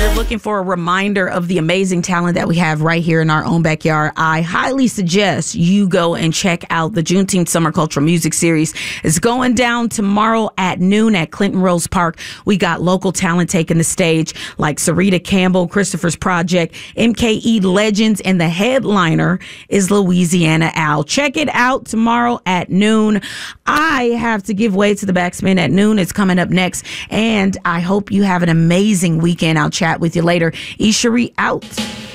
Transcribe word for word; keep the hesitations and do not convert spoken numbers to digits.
you're looking for a reminder of the amazing talent that we have right here in our own backyard, I highly suggest you go and check out the Juneteenth Summer Cultural Music Series. It's going down tomorrow at noon at Clinton Rose Park. We got local talent taking the stage like Sarita Campbell, Christopher's Project, M K E Legends, and the headliner is Louisiana Al. Check it out tomorrow at noon. I have to give way to the Backspin at noon. It's coming up next, and I hope you have an amazing weekend. I'll chat with you later. Ishari out.